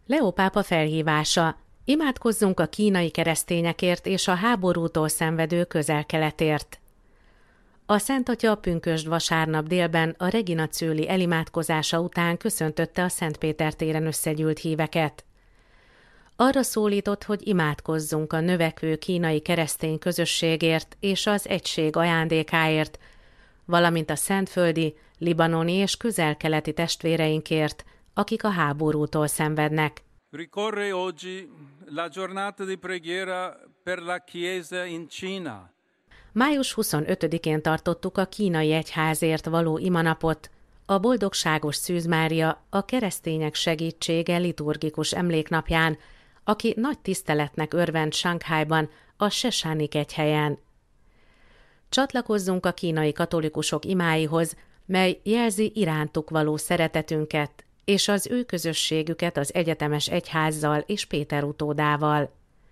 Leó pápa felhívása: imádkozzunk a kínai keresztényekért és a háborútól szenvedő Közel-Keletért. A Szent Atya pünkösd vasárnap délben a Regina Coeli elimádkozása után köszöntötte a Szent Péter téren összegyűlt híveket. Arra szólított, hogy imádkozzunk a növekvő kínai keresztény közösségért és az egység ajándékáért, valamint a szentföldi, libanoni és közel-keleti testvéreinkért, akik a háborútól szenvednek. Ricorre oggi la giornata di preghiera per la Chiesa in Cina. Május 25-én tartottuk a kínai egyházért való imanapot, a Boldogságos Szűz Mária a keresztények segítsége liturgikus emléknapján, aki nagy tiszteletnek örvend Sanghajban, a Sesánik egyhelyen. Csatlakozzunk a kínai katolikusok imáihoz, mely jelzi irántuk való szeretetünket, és az ő közösségüket az egyetemes egyházzal és Péter utódával.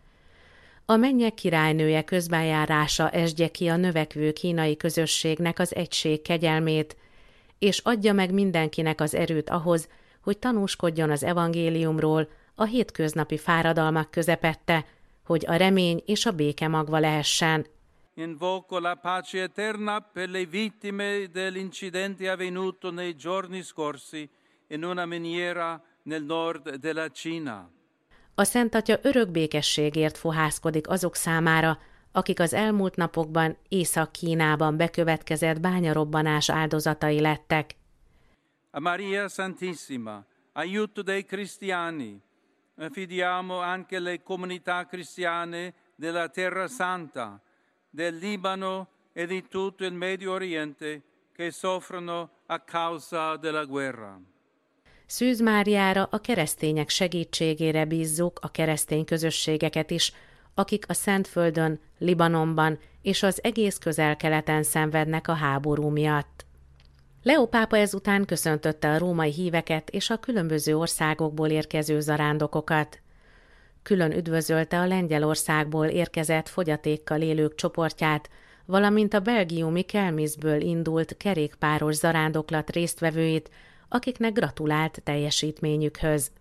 A mennyek királynője közbenjárása esdje ki a növekvő kínai közösségnek az egység kegyelmét, és adja meg mindenkinek az erőt ahhoz, hogy tanúskodjon az evangéliumról a hétköznapi fáradalmak közepette, hogy a remény és a béke magva lehessen. Invoco la pace eterna per le vittime dell'incidente avvenuto nei giorni scorsi in una miniera nel nord della Cina. A Szent Atya örök békességért fohászkodik azok számára, akik az elmúlt napokban Észak-Kínában bekövetkezett bányarobbanás áldozatai lettek. A Maria Santissima, aiuto dei cristiani, affidiamo anche le comunità cristiane della Terra Santa, del Libano e di tutto il Medio Oriente che soffrono a causa della guerra. Szűz Máriára, a keresztények segítségére bízzuk a keresztény közösségeket is, akik a Szentföldön, Libanonban és az egész Közel-Keleten szenvednek a háború miatt. Leó pápa ezután köszöntötte a római híveket és a különböző országokból érkező zarándokokat. Külön üdvözölte a Lengyelországból érkezett fogyatékkal élők csoportját, valamint a belgiumi Kelmisből indult kerékpáros zarándoklat résztvevőit, akiknek gratulált teljesítményükhöz.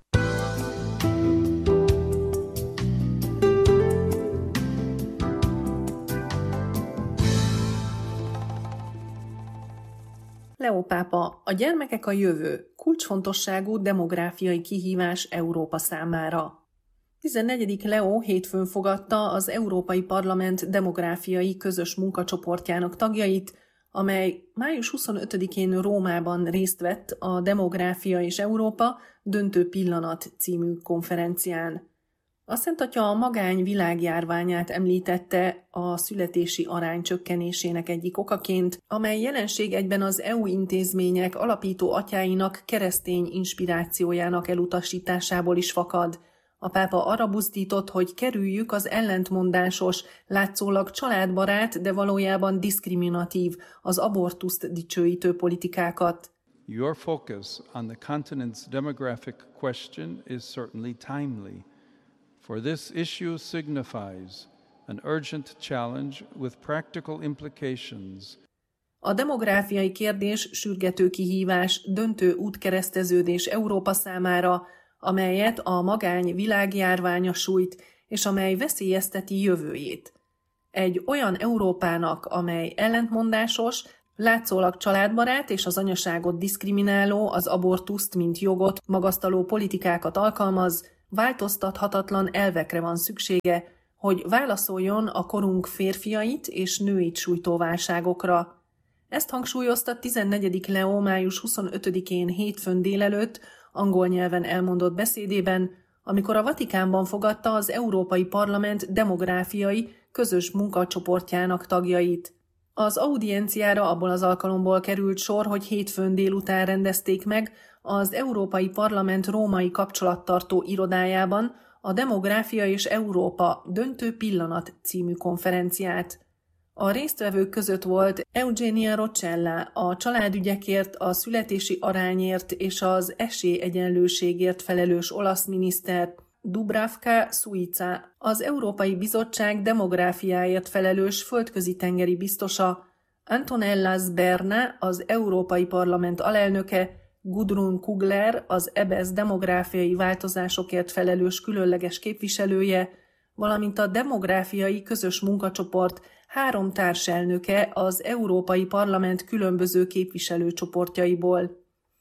Leó pápa: a gyermekek a jövő, kulcsfontosságú demográfiai kihívás Európa számára. 14. Leó hétfőn fogadta az Európai Parlament demográfiai közös munkacsoportjának tagjait, amely május 25-én Rómában részt vett a Demográfia és Európa döntő pillanat című konferencián. A Szent Atya a magány világjárványát említette a születési arány csökkenésének egyik okaként, amely jelenség egyben az EU intézmények alapító atyáinak keresztény inspirációjának elutasításából is fakad. A pápa arra buzdított, hogy kerüljük az ellentmondásos, látszólag családbarát, de valójában diszkriminatív, az abortuszt dicsőítő politikákat. Your focus on the continent's demographic question is certainly timely, for this issue signifies an urgent challenge with practical implications. A demográfiai kérdés sürgető kihívás, döntő útkereszteződés Európa számára, amelyet a magány világjárványa sújt, és amely veszélyezteti jövőjét. Egy olyan Európának, amely ellentmondásos, látszólag családbarát és az anyaságot diszkrimináló, az abortuszt, mint jogot magasztaló politikákat alkalmaz, változtathatatlan elvekre van szüksége, hogy válaszoljon a korunk férfiait és nőit sújtó válságokra. Ezt hangsúlyozta 14. Leó május 25-én hétfőn délelőtt angol nyelven elmondott beszédében, amikor a Vatikánban fogadta az Európai Parlament demográfiai közös munkacsoportjának tagjait. Az audienciára abból az alkalomból került sor, hogy hétfőn délután rendezték meg az Európai Parlament római kapcsolattartó irodájában a Demográfia és Európa döntő pillanat című konferenciát. A résztvevők között volt Eugenia Roccella, a családügyekért, a születési arányért és az esélyegyenlőségért felelős olasz miniszter, Dubravka Suica, az Európai Bizottság demográfiáért felelős földközi-tengeri biztosa, Antonella Sberna, az Európai Parlament alelnöke, Gudrun Kugler, az EBESZ demográfiai változásokért felelős különleges képviselője, valamint a demográfiai közös munkacsoport 3 társelnöke az Európai Parlament különböző képviselőcsoportjaiból.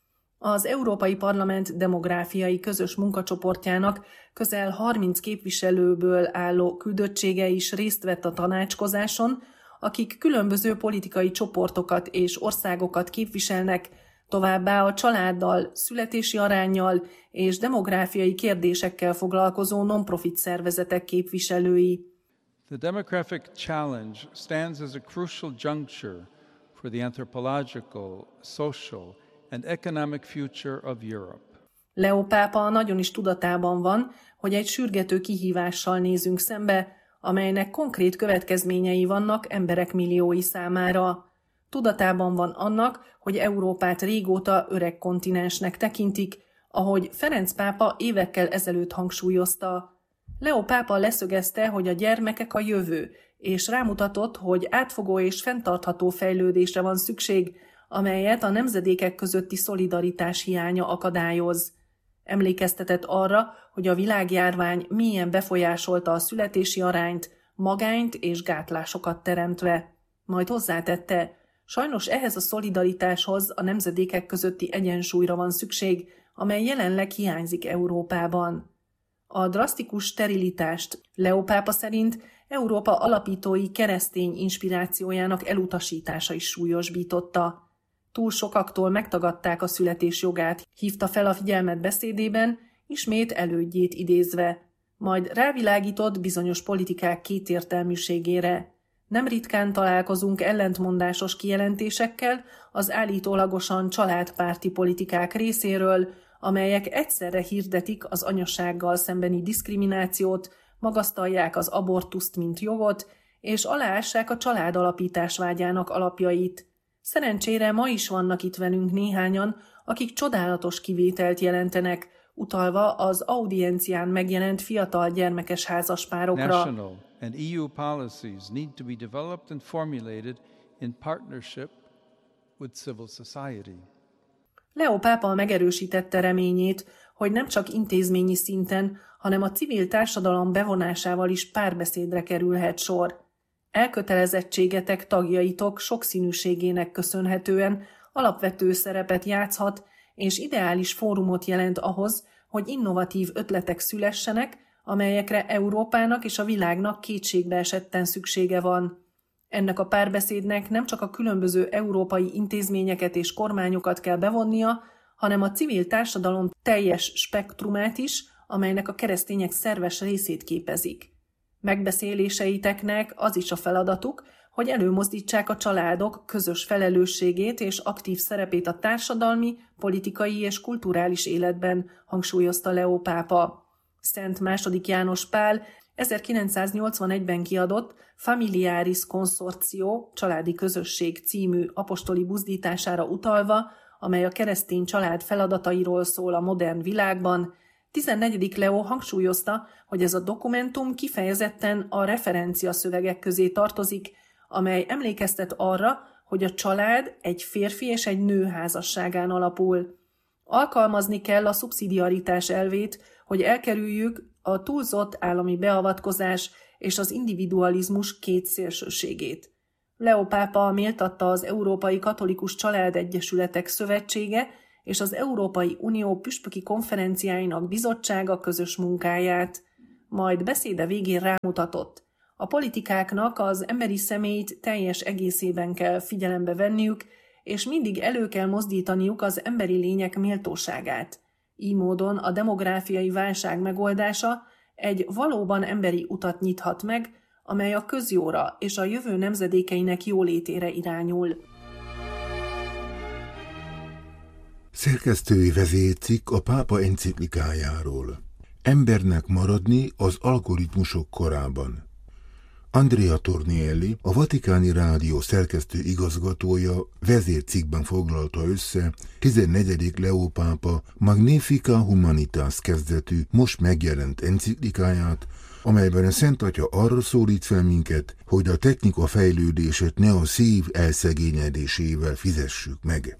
Az Európai Parlament demográfiai közös munkacsoportjának közel 30 képviselőből álló küldöttsége is részt vett a tanácskozáson, akik különböző politikai csoportokat és országokat képviselnek, továbbá a családdal, születési aránnyal és demográfiai kérdésekkel foglalkozó non-profit szervezetek képviselői. The demographic challenge stands as a crucial juncture for the anthropological, social and economic future of Europe. Leó pápa nagyon is tudatában van, hogy egy sürgető kihívással nézünk szembe, amelynek konkrét következményei vannak emberek milliói számára. Tudatában van annak, hogy Európát régóta öreg kontinensnek tekintik, ahogy Ferenc pápa évekkel ezelőtt hangsúlyozta. Leó pápa leszögezte, hogy a gyermekek a jövő, és rámutatott, hogy átfogó és fenntartható fejlődésre van szükség, amelyet a nemzedékek közötti szolidaritás hiánya akadályoz. Emlékeztetett arra, hogy a világjárvány mélyen befolyásolta a születési arányt, magányt és gátlásokat teremtve. Majd hozzátette, sajnos ehhez a szolidaritáshoz a nemzedékek közötti egyensúlyra van szükség, amely jelenleg hiányzik Európában. A drasztikus sterilitást Leó pápa szerint Európa alapítói keresztény inspirációjának elutasítása is súlyosbította. Túl sokaktól megtagadták a születés jogát, hívta fel a figyelmet beszédében, ismét elődjét idézve. Majd rávilágított bizonyos politikák kétértelműségére. Nem ritkán találkozunk ellentmondásos kijelentésekkel az állítólagosan családpárti politikák részéről, amelyek egyszerre hirdetik az anyasággal szembeni diszkriminációt, magasztalják az abortuszt, mint jogot, és aláássák a családalapítás vágyának alapjait. Szerencsére ma is vannak itt velünk néhányan, akik csodálatos kivételt jelentenek, utalva az audiencián megjelent fiatal gyermekes házaspárokra. National and EU policies need to be developed and formulated in partnership with civil society. Leó pápa megerősítette reményét, hogy nem csak intézményi szinten, hanem a civil társadalom bevonásával is párbeszédre kerülhet sor. Elkötelezettségetek tagjaitok sokszínűségének köszönhetően alapvető szerepet játszhat, és ideális fórumot jelent ahhoz, hogy innovatív ötletek szülessenek, amelyekre Európának és a világnak kétségbeesetten szüksége van. Ennek a párbeszédnek nem csak a különböző európai intézményeket és kormányokat kell bevonnia, hanem a civil társadalom teljes spektrumát is, amelynek a keresztények szerves részét képezik. Megbeszéléseiteknek az is a feladatuk, hogy előmozdítsák a családok közös felelősségét és aktív szerepét a társadalmi, politikai és kulturális életben, hangsúlyozta Leó pápa. Szent II. János Pál 1981-ben kiadott Familiaris Consortio, családi közösség című apostoli buzdítására utalva, amely a keresztény család feladatairól szól a modern világban, 14. Leó hangsúlyozta, hogy ez a dokumentum kifejezetten a referencia szövegek közé tartozik, amely emlékeztet arra, hogy a család egy férfi és egy nő házasságán alapul. Alkalmazni kell a szubszidiaritás elvét, hogy elkerüljük a túlzott állami beavatkozás és az individualizmus két szélsőségét. Leó pápa méltatta az Európai Katolikus Családegyesületek Szövetsége és az Európai Unió püspöki konferenciáinak bizottsága közös munkáját. Majd beszéde végén rámutatott. A politikáknak az emberi személyt teljes egészében kell figyelembe venniük, és mindig elő kell mozdítaniuk az emberi lények méltóságát. Így módon a demográfiai válság megoldása egy valóban emberi utat nyithat meg, amely a közjóra és a jövő nemzedékeinek jólétére irányul. Szerkesztői vezércikk a pápa enciklikájáról. Embernek maradni az algoritmusok korában. Andrea Tornielli, a Vatikáni Rádió szerkesztő igazgatója vezércikkben foglalta össze 14. Leó pápa Magnificat Humanitas kezdetű, most megjelent enciklikáját, amelyben a Szent Atya arra szólít fel minket, hogy a technika fejlődését ne a szív elszegényedésével fizessük meg.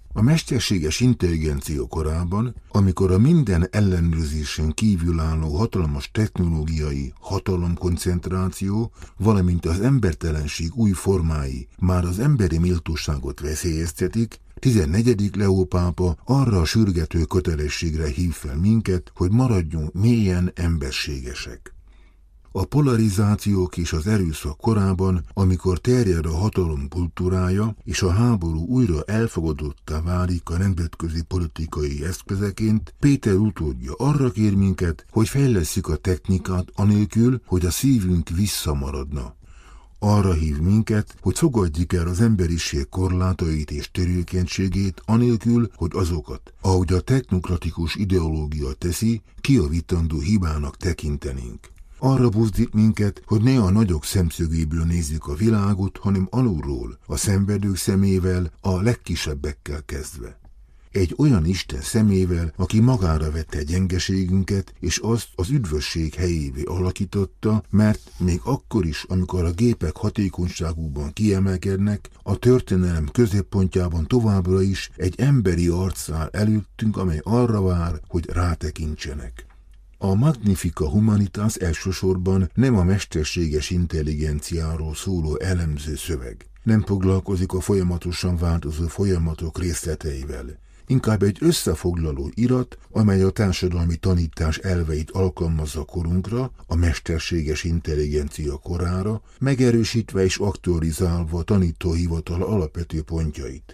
A mesterséges intelligencia korában, amikor a minden ellenőrzésen kívül álló hatalmas technológiai hatalomkoncentráció, valamint az embertelenség új formái már az emberi méltóságot veszélyeztetik, 14. Leó pápa arra a sürgető kötelességre hív fel minket, hogy maradjunk mélyen emberségesek. A polarizációk és az erőszak korában, amikor terjed a hatalom kultúrája, és a háború újra elfogadottá válik a nemzetközi politikai eszközeként, Péter utódja arra kér minket, hogy fejlesszük a technikát anélkül, hogy a szívünk visszamaradna. Arra hív minket, hogy fogadjuk el az emberiség korlátait és törőkenységét anélkül, hogy azokat, ahogy a technokratikus ideológia teszi, kijavítandó hibának tekintenénk. Arra buzdít minket, hogy ne a nagyok szemszögéből nézzük a világot, hanem alulról, a szenvedők szemével, a legkisebbekkel kezdve. Egy olyan Isten szemével, aki magára vette gyengeségünket, és azt az üdvösség helyévé alakította, mert még akkor is, amikor a gépek hatékonyságukban kiemelkednek, a történelem középpontjában továbbra is egy emberi arc áll előttünk, amely arra vár, hogy rátekintsenek. A Magnifica Humanitas elsősorban nem a mesterséges intelligenciáról szóló elemző szöveg. Nem foglalkozik a folyamatosan változó folyamatok részleteivel. Inkább egy összefoglaló irat, amely a társadalmi tanítás elveit alkalmazza korunkra, a mesterséges intelligencia korára, megerősítve és aktualizálva a tanítóhivatal alapvető pontjait.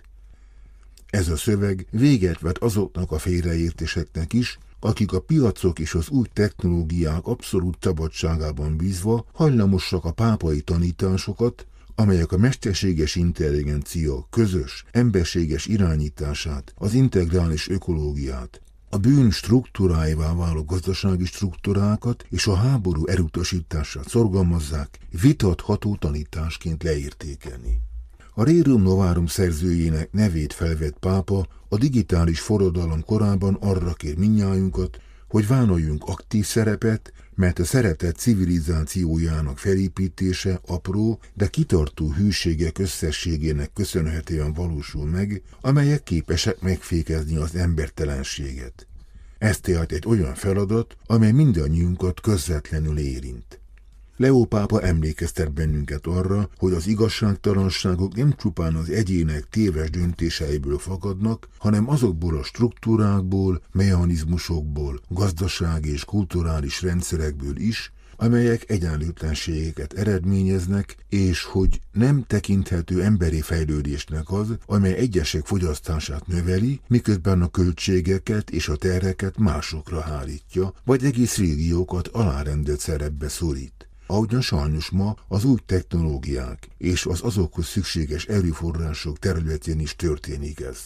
Ez a szöveg véget vet azoknak a félreértéseknek is, akik a piacok és az új technológiák abszolút szabadságában bízva hajlamosak a pápai tanításokat, amelyek a mesterséges intelligencia közös, emberséges irányítását, az integrális ökológiát, a bűn struktúráivá váló gazdasági struktúrákat és a háború elutasítását szorgalmazzák, vitatható tanításként leértékelni. A Rerum Novarum szerzőjének nevét felvett pápa a digitális forradalom korában arra kér mindnyájunkat, hogy vállaljunk aktív szerepet, mert a szeretet civilizációjának felépítése apró, de kitartó hűségek összességének köszönhetően valósul meg, amelyek képesek megfékezni az embertelenséget. Ez tehát egy olyan feladat, amely mindannyiunkat közvetlenül érint. Leó pápa emlékeztet bennünket arra, hogy az igazságtalanságok nem csupán az egyének téves döntéseiből fakadnak, hanem azokból a struktúrákból, mechanizmusokból, gazdasági és kulturális rendszerekből is, amelyek egyenlőtlenségeket eredményeznek, és hogy nem tekinthető emberi fejlődésnek az, amely egyesek fogyasztását növeli, miközben a költségeket és a terheket másokra hárítja, vagy egész régiókat alárendelt szerepbe szorít. Ahogyan sajnos ma az új technológiák és az azokhoz szükséges erőforrások területén is történik ez.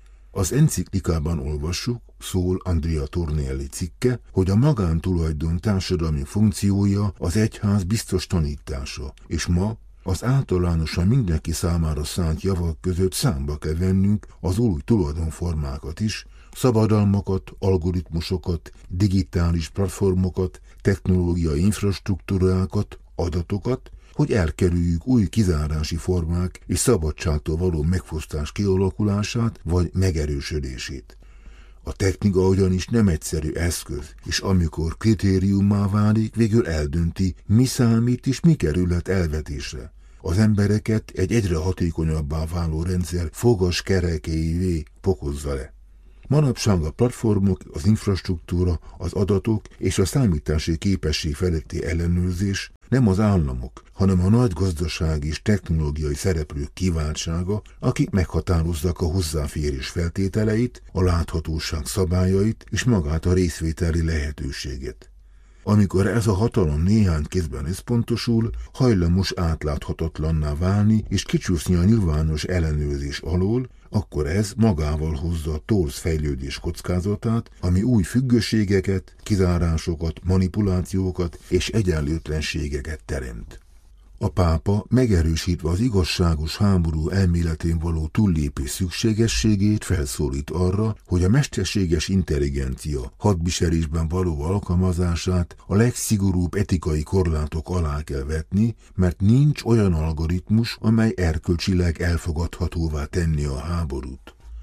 Az enciklikában olvassuk, szól Andrea Tornielli cikke, hogy a magántulajdon társadalmi funkciója az egyház biztos tanítása, és ma az általánosan mindenki számára szánt javak között számba kell vennünk az új tulajdonformákat is, szabadalmakat, algoritmusokat, digitális platformokat, technológiai infrastruktúrákat, adatokat, hogy elkerüljük új kizárási formák és szabadságtól való megfosztás kialakulását vagy megerősödését. A technika ugyanis nem egyszerű eszköz, és amikor kritériummá válik, végül eldönti, mi számít és mi kerülhet elvetésre. Az embereket egy egyre hatékonyabbá váló rendszer fogas kerekeivé fokozza le. Manapság a platformok, az infrastruktúra, az adatok és a számítási képesség feletti ellenőrzés nem az államok, hanem a nagy gazdasági és technológiai szereplők kiváltsága, akik meghatározzák a hozzáférés feltételeit, a láthatóság szabályait és magát a részvételi lehetőséget. Amikor ez a hatalom néhány kézben összpontosul, hajlamos átláthatatlanná válni és kicsúszni a nyilvános ellenőrzés alól, akkor ez magával hozza a torz fejlődés kockázatát, ami új függőségeket, kizárásokat, manipulációkat és egyenlőtlenségeket teremt. A pápa megerősítve az igazságos háború elméletén való túllépés szükségességét felszólít arra, hogy a mesterséges intelligencia hadviselésben való alkalmazását a legszigorúbb etikai korlátok alá kell vetni, mert nincs olyan algoritmus, amely erkölcsileg elfogadhatóvá tenni a háborút.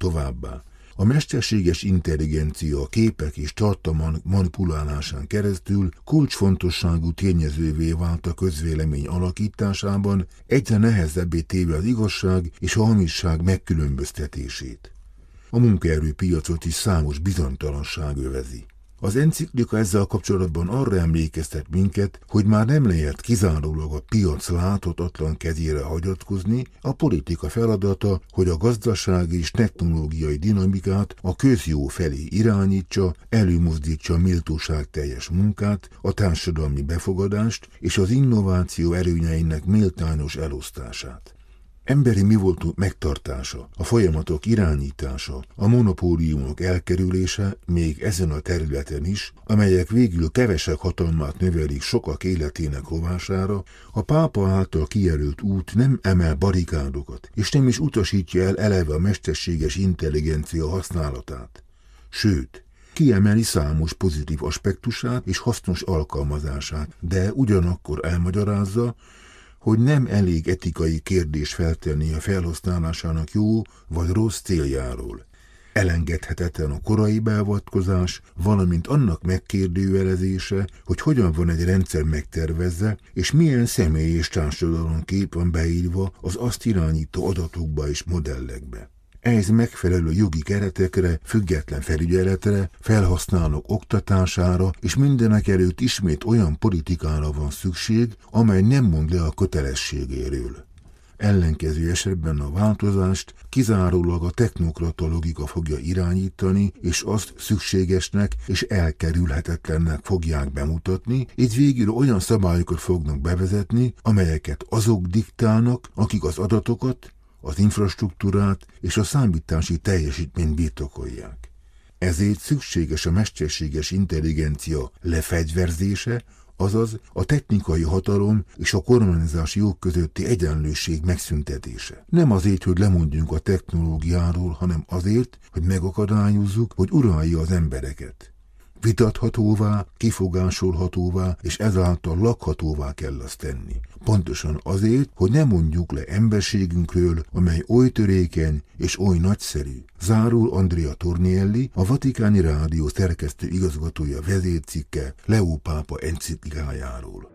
továbbá. A mesterséges intelligencia a képek és tartalmak manipulálásán keresztül kulcsfontosságú tényezővé vált a közvélemény alakításában, egyre nehezebbé téve az igazság és a hamisság megkülönböztetését. A munkaerőpiacot is számos bizonytalanság övezi. Az enciklika ezzel kapcsolatban arra emlékeztet minket, hogy már nem lehet kizárólag a piac láthatatlan kezére hagyatkozni, a politika feladata, hogy a gazdasági és technológiai dinamikát a közjó felé irányítsa, előmozdítsa a méltóságteljes munkát, a társadalmi befogadást és az innováció előnyeinek méltányos elosztását. Emberi mivoltunk megtartása, a folyamatok irányítása, a monopóliumok elkerülése még ezen a területen is, amelyek végül kevesebb hatalmát növelik sokak életének rovására, a pápa által kijelölt út nem emel barikádokat, és nem is utasítja el eleve a mesterséges intelligencia használatát. Sőt, kiemeli számos pozitív aspektusát és hasznos alkalmazását, de ugyanakkor elmagyarázza, hogy nem elég etikai kérdés feltenni a felhasználásának jó vagy rossz céljáról. Elengedhetetlen a korai beavatkozás, valamint annak megkérdőjelezése, hogy hogyan van egy rendszer megtervezve, és milyen személy és társadalomkép van beírva az azt irányító adatokba és modellekbe. Ehhez megfelelő jogi keretekre, független felügyeletre, felhasználók oktatására és mindenekelőtt ismét olyan politikára van szükség, amely nem mond le a kötelességéről. Ellenkező esetben a változást kizárólag a technokrata logika fogja irányítani, és azt szükségesnek és elkerülhetetlennek fogják bemutatni, így végül olyan szabályokat fognak bevezetni, amelyeket azok diktálnak, akik az adatokat, az infrastruktúrát és a számítási teljesítményt birtokolják. Ezért szükséges a mesterséges intelligencia lefegyverzése, azaz a technikai hatalom és a kormányzási jog közötti egyenlőség megszüntetése. Nem azért, hogy lemondjunk a technológiáról, hanem azért, hogy megakadályozzuk, hogy uralja az embereket. Vitathatóvá, kifogásolhatóvá és ezáltal lakhatóvá kell azt tenni. Pontosan azért, hogy ne mondjuk le emberségünkről, amely oly törékeny és oly nagyszerű. Zárul Andrea Tornielli, a Vatikáni Rádió szerkesztő igazgatója vezércikke Leó pápa enciklikájáról.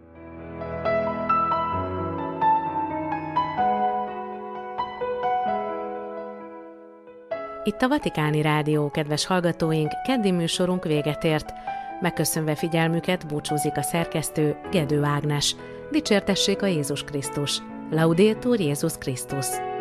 Itt a Vatikáni Rádió, kedves hallgatóink, keddi műsorunk véget ért. Megköszönve figyelmüket búcsúzik a szerkesztő, Gedő Ágnes. Dicsértessék a Jézus Krisztus! Laudetur Jézus Krisztus!